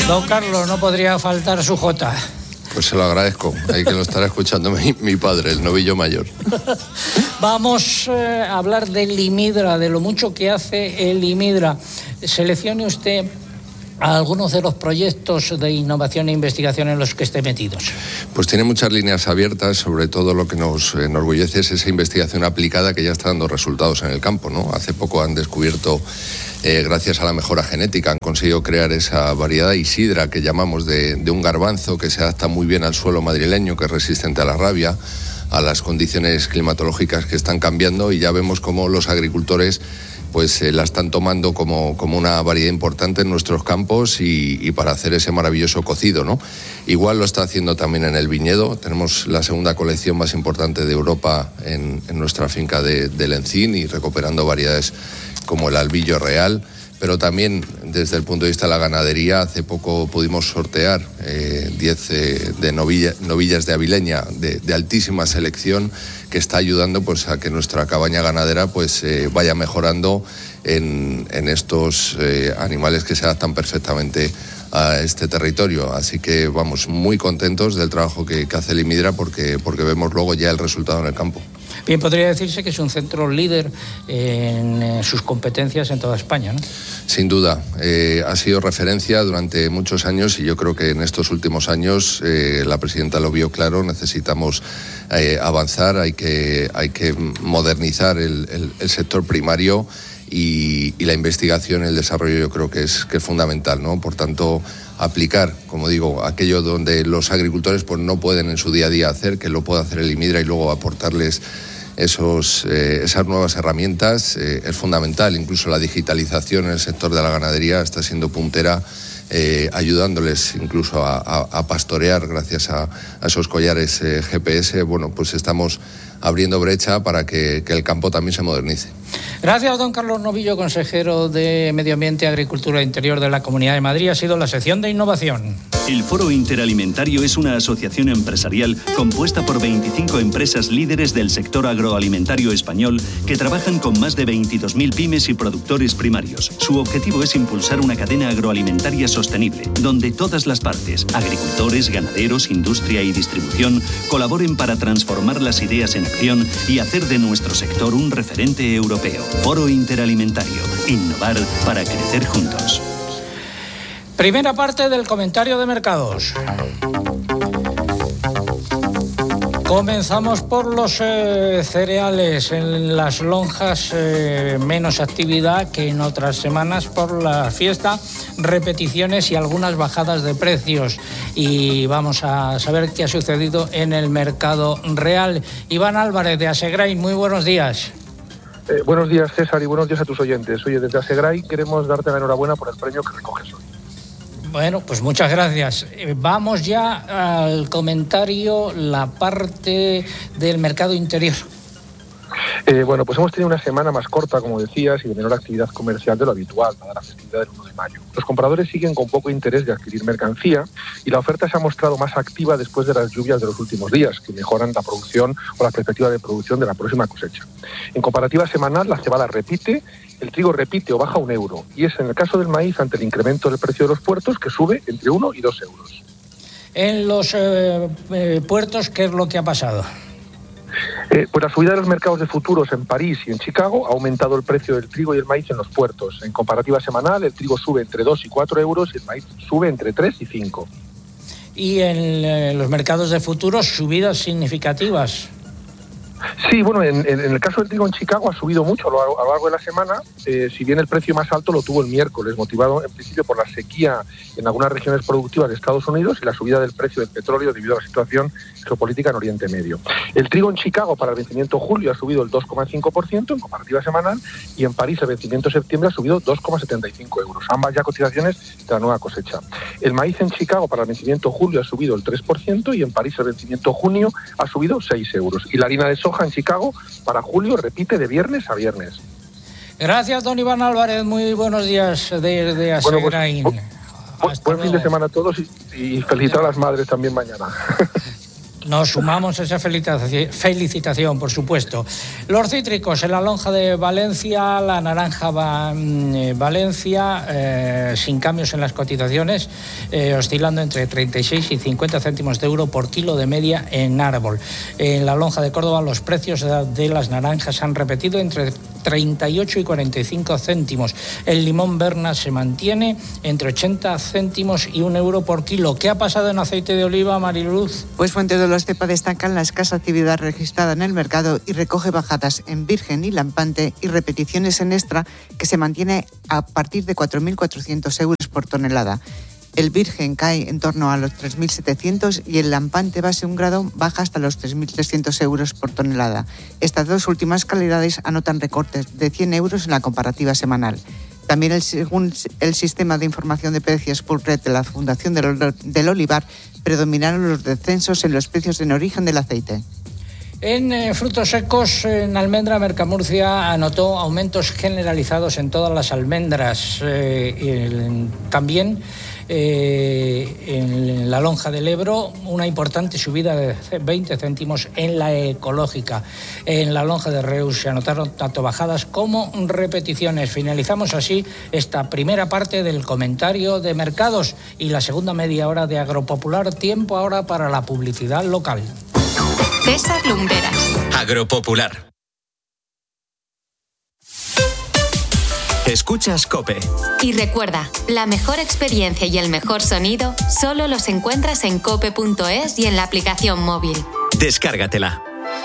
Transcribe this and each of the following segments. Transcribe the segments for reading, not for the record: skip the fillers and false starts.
Don Carlos, no podría faltar su jota. Pues se lo agradezco, ahí que lo estará escuchando mi padre, el novillo mayor. Vamos a hablar del IMIDRA, de lo mucho que hace el IMIDRA. Seleccione usted algunos de los proyectos de innovación e investigación en los que esté metidos. Pues tiene muchas líneas abiertas, sobre todo lo que nos enorgullece es esa investigación aplicada que ya está dando resultados en el campo, ¿no? Hace poco han descubierto, gracias a la mejora genética, han conseguido crear esa variedad Isidra que llamamos de un garbanzo que se adapta muy bien al suelo madrileño, que es resistente a la rabia, a las condiciones climatológicas que están cambiando, y ya vemos cómo los agricultores pues la están tomando como una variedad importante en nuestros campos y para hacer ese maravilloso cocido, ¿no? Igual lo está haciendo también en el viñedo. Tenemos la segunda colección más importante de Europa en nuestra finca de Lencín, y recuperando variedades como el albillo real, pero también desde el punto de vista de la ganadería. Hace poco pudimos sortear 10 de novillas de avileña de altísima selección, que está ayudando pues a que nuestra cabaña ganadera pues vaya mejorando en estos animales que se adaptan perfectamente a este territorio. Así que vamos muy contentos del trabajo que hace el IMIDRA porque vemos luego ya el resultado en el campo. Bien, podría decirse que es un centro líder en sus competencias en toda España, ¿no? Sin duda, ha sido referencia durante muchos años, y yo creo que en estos últimos años la presidenta lo vio claro. Necesitamos avanzar, hay que modernizar el sector primario, y la investigación y el desarrollo yo creo que es fundamental, ¿no? Por tanto, aplicar, como digo, aquello donde los agricultores pues no pueden en su día a día hacer, que lo pueda hacer el IMIDRA, y luego aportarles esas nuevas herramientas es fundamental. Incluso la digitalización en el sector de la ganadería está siendo puntera, ayudándoles incluso a pastorear gracias a esos collares GPS. Bueno, pues estamos abriendo brecha para que el campo también se modernice. Gracias, don Carlos Novillo, consejero de Medio Ambiente, Agricultura e Interior de la Comunidad de Madrid. Ha sido la sección de innovación. El Foro Interalimentario es una asociación empresarial compuesta por 25 empresas líderes del sector agroalimentario español que trabajan con más de 22.000 pymes y productores primarios. Su objetivo es impulsar una cadena agroalimentaria sostenible, donde todas las partes, agricultores, ganaderos, industria y distribución, colaboren para transformar las ideas en acción y hacer de nuestro sector un referente europeo. Foro Interalimentario. Innovar para crecer juntos. Primera parte del comentario de mercados. Comenzamos por los cereales. En las lonjas menos actividad que en otras semanas por la fiesta, repeticiones y algunas bajadas de precios. Y vamos a saber qué ha sucedido en el mercado real. Iván Álvarez de Asegray, muy buenos días. Buenos días, César, y buenos días a tus oyentes. Oye, desde Asegray queremos darte la enhorabuena por el premio que recoges hoy. Bueno, pues muchas gracias. Vamos ya al comentario, la parte del mercado interior. Bueno, pues hemos tenido una semana más corta, como decías, y de menor actividad comercial de lo habitual, para la festividad del 1 de mayo. Los compradores siguen con poco interés de adquirir mercancía, y la oferta se ha mostrado más activa después de las lluvias de los últimos días, que mejoran la producción o la perspectiva de producción de la próxima cosecha. En comparativa semanal, la cebada repite, el trigo repite o baja €1, y es en el caso del maíz, ante el incremento del precio de los puertos, que sube entre 1 y 2 euros. En los puertos, ¿qué es lo que ha pasado? Pues la subida de los mercados de futuros en París y en Chicago ha aumentado el precio del trigo y el maíz en los puertos. En comparativa semanal, el trigo sube entre 2 y 4 euros y el maíz sube entre 3 y 5. Y en los mercados de futuros, subidas significativas. Sí, bueno, en el caso del trigo en Chicago ha subido mucho a lo largo de la semana, si bien el precio más alto lo tuvo el miércoles, motivado en principio por la sequía en algunas regiones productivas de Estados Unidos y la subida del precio del petróleo debido a la situación geopolítica en Oriente Medio. El trigo en Chicago para el vencimiento julio ha subido el 2,5% en comparativa semanal, y en París el vencimiento septiembre ha subido 2,75 euros, ambas ya cotizaciones de la nueva cosecha. El maíz en Chicago para el vencimiento julio ha subido el 3%, y en París el vencimiento junio ha subido 6 euros. Y la harina de soja en Chicago para julio repite de viernes a viernes. Gracias, don Iván Álvarez. Muy buenos días desde Asegray. Buen fin de semana a todos, y felicitar a las madres también mañana. Nos sumamos a esa felicitación, por supuesto. Los cítricos, en la lonja de Valencia, la naranja Valencia, sin cambios en las cotizaciones, oscilando entre 36 y 50 céntimos de euro por kilo de media en árbol. En la lonja de Córdoba, los precios de las naranjas han repetido entre 38 y 45 céntimos. El limón Berna se mantiene entre 80 céntimos y 1 euro por kilo. ¿Qué ha pasado en aceite de oliva, Mariluz? Pues Fuentes de los Cepa destacan la escasa actividad registrada en el mercado y recoge bajadas en virgen y lampante y repeticiones en extra, que se mantiene a partir de 4.400 euros por tonelada. El virgen cae en torno a los 3.700 y el lampante base 1 grado baja hasta los 3.300 euros por tonelada. Estas dos últimas calidades anotan recortes de 100 euros en la comparativa semanal. También, según el sistema de información de precios Pulret de la Fundación del Olivar, predominaron los descensos en los precios en origen del aceite. En frutos secos, en almendra, Mercamurcia anotó aumentos generalizados en todas las almendras. También en la lonja del Ebro, una importante subida de 20 céntimos en la ecológica. En la lonja de Reus se anotaron tanto bajadas como repeticiones. Finalizamos así esta primera parte del comentario de mercados y la segunda media hora de Agropopular. Tiempo ahora para la publicidad local. César Lumberas. Agropopular. Escuchas COPE. Y recuerda, la mejor experiencia y el mejor sonido solo los encuentras en cope.es y en la aplicación móvil. Descárgatela.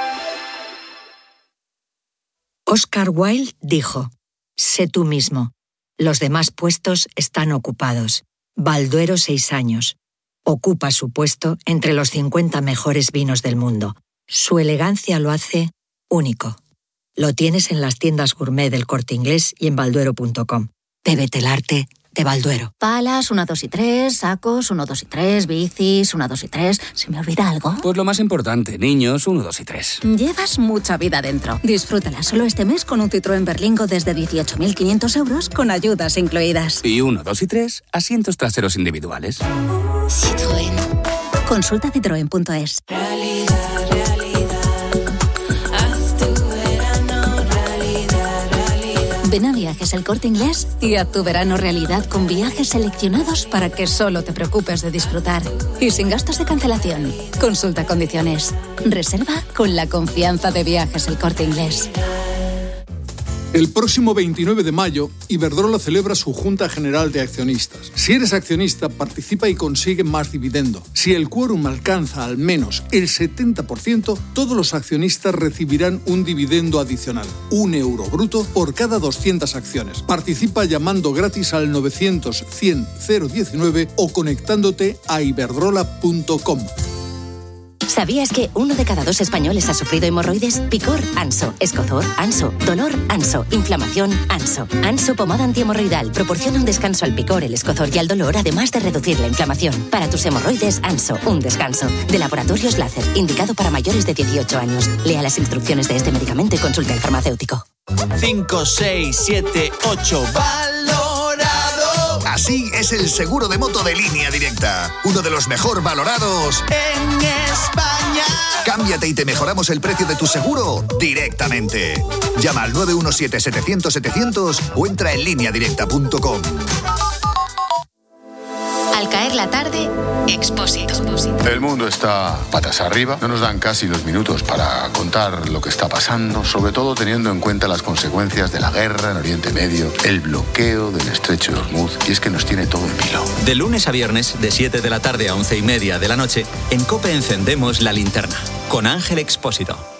Oscar Wilde dijo: sé tú mismo. Los demás puestos están ocupados. Balduero 6 años. Ocupa su puesto entre los 50 mejores vinos del mundo. Su elegancia lo hace único. Lo tienes en las tiendas gourmet del Corte Inglés y en balduero.com. Bébete el arte de Balduero. Palas, 1, 2 y 3, sacos, 1, 2 y 3, bicis, 1, 2 y 3. ¿Se me olvida algo? Pues lo más importante, niños, 1, 2 y 3. Llevas mucha vida dentro. Disfrútala solo este mes con un Citroën Berlingo desde 18.500 euros con ayudas incluidas. Y 1, 2 y 3, asientos traseros individuales. Citroën. Consulta citroen.es. Ven a Viajes El Corte Inglés y haz tu verano realidad con viajes seleccionados para que solo te preocupes de disfrutar. Y sin gastos de cancelación. Consulta condiciones. Reserva con la confianza de Viajes El Corte Inglés. El próximo 29 de mayo, Iberdrola celebra su Junta General de Accionistas. Si eres accionista, participa y consigue más dividendo. Si el quórum alcanza al menos el 70%, todos los accionistas recibirán un dividendo adicional, 1 euro bruto por cada 200 acciones. Participa llamando gratis al 900-100-019 o conectándote a iberdrola.com. ¿Sabías que 1 de cada 2 españoles ha sufrido hemorroides? Picor, Anso. Escozor, Anso. Dolor, Anso. Inflamación, Anso. Anso pomada antihemorroidal proporciona un descanso al picor, el escozor y al dolor, además de reducir la inflamación. Para tus hemorroides, Anso, un descanso. De Laboratorios Láser, indicado para mayores de 18 años. Lea las instrucciones de este medicamento y consulte al farmacéutico. 5, 6, 7, 8, valorado. Así es el seguro de moto de Línea Directa. Uno de los mejor valorados en España. Cámbiate y te mejoramos el precio de tu seguro directamente. Llama al 917-700-700 o entra en lineadirecta.com. Al caer la tarde, Expósito. El mundo está patas arriba. No nos dan casi los minutos para contar lo que está pasando, sobre todo teniendo en cuenta las consecuencias de la guerra en Oriente Medio, el bloqueo del estrecho de Hormuz, y es que nos tiene todo en vilo. De lunes a viernes, de 7 de la tarde a 11:30 de la noche, en COPE encendemos la linterna, con Ángel Expósito.